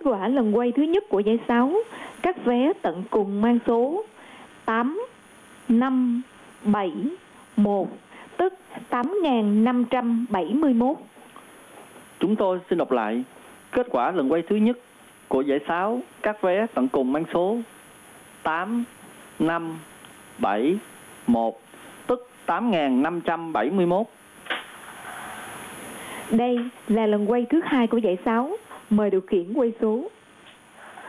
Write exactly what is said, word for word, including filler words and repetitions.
quả lần quay thứ nhất của giải sáu. Các vé tận cùng mang số tám, năm, bảy, một, tức tám nghìn năm trăm bảy mươi mốt. Chúng tôi xin đọc lại. Kết quả lần quay thứ nhất của giải sáu. Các vé tận cùng mang số tám, năm, bảy, một, tức tám nghìn năm trăm bảy mươi mốt. Đây là lần quay thứ hai của giải sáu. Mời điều khiển quay số.